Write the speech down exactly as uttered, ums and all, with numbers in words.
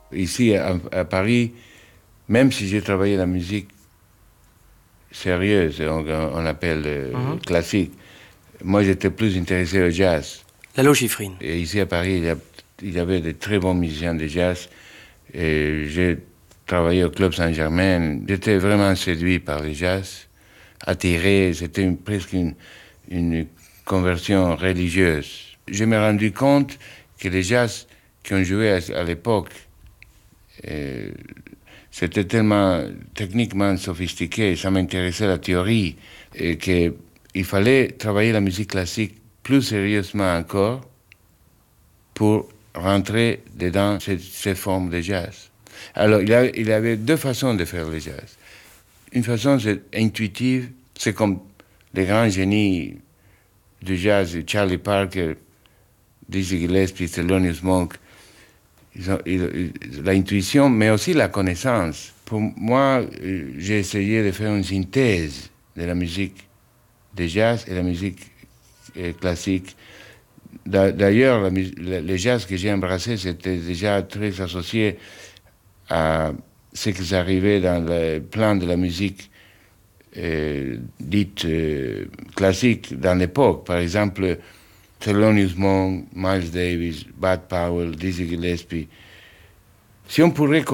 Ici, à, à Paris, même si j'ai travaillé la musique sérieuse, on, on appelle euh, Mhm. classique, moi j'étais plus intéressé au jazz. La Logifrine. Et ici à Paris, il y, a, il y avait de très bons musiciens de jazz. Et j'ai travaillé au Club Saint-Germain. J'étais vraiment séduit par le jazz, attiré. C'était une, presque une, une conversion religieuse. Je me suis rendu compte que les jazz qu'on jouait à, à l'époque, euh, c'était tellement techniquement sophistiqué, ça m'intéressait la théorie, et qu'il fallait travailler la musique classique plus sérieusement encore pour rentrer dedans ces, ces formes de jazz. Alors, il, a, il avait deux façons de faire le jazz. Une façon, c'est intuitive, c'est comme les grands génies du jazz, Charlie Parker, Dizzy Gillespie, Thelonious Monk. Ils ont, ils, l'intuition, mais aussi la connaissance. Pour moi, j'ai essayé de faire une synthèse de la musique de jazz et la musique classique. D'ailleurs, le jazz que j'ai embrassé, c'était déjà très associé à ce qui arrivait dans le plan de la musique euh, dite euh, classique dans l'époque. Par exemple, Thelonious Monk, Miles Davis, Bud Powell, Dizzy Gillespie. Si on pourrait